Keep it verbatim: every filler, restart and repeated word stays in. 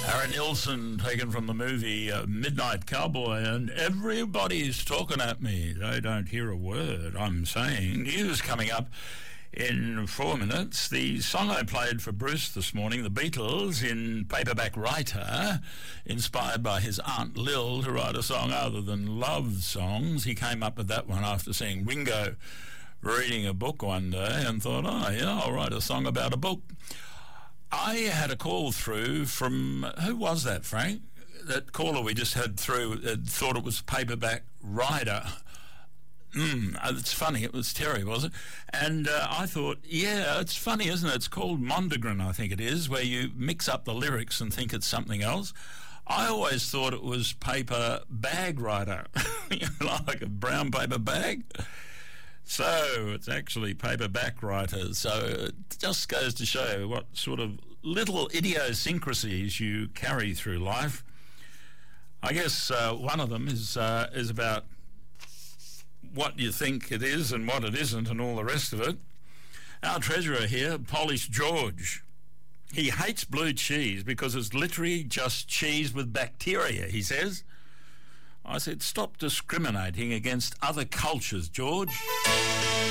Aaron Nilsson, taken from the movie uh, Midnight Cowboy, and everybody's talking at me. They don't hear a word I'm saying. News coming up in four minutes. The song I played for Bruce this morning, the Beatles, in Paperback Writer, inspired by his Aunt Lil to write a song other than love songs. He came up with that one after seeing Ringo reading a book one day and thought, oh, yeah, I'll write a song about a book. I had a call through from, who was that, Frank? That caller we just had through uh, thought it was Paperback Rider. Mm, it's funny, it was Terry, was it? And uh, I thought, yeah, it's funny, isn't it? It's called Mondegram, I think it is, where you mix up the lyrics and think it's something else. I always thought it was Paper Bag Rider, you know, like a brown paper bag. So it's actually Paperback Writer. So it just goes to show what sort of little idiosyncrasies you carry through life. I guess uh, one of them is uh, is about what you think it is and what it isn't and all the rest of it. Our treasurer here, Polish George, he hates blue cheese because it's literally just cheese with bacteria, he says. I said, stop discriminating against other cultures, George.